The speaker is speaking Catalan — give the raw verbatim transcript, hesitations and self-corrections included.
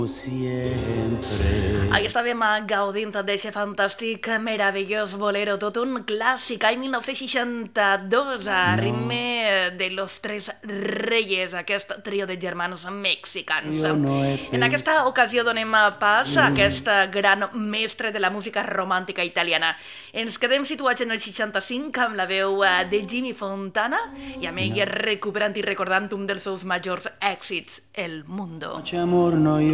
Ahí estàvem gaudint d'aquest fantàstic, meravellós bolero, tot un clàssic, any dinou seixanta-dos, a ritme de Los Tres Reyes, aquest trio de germans mexicans. En aquesta ocasió donem pas a aquest gran mestre de la música romàntica italiana. Ens quedem situats en el seixanta-cinc amb la veu de Jimmy Fontana i amb ell recuperant i recordant un dels seus majors èxits, El Mundo.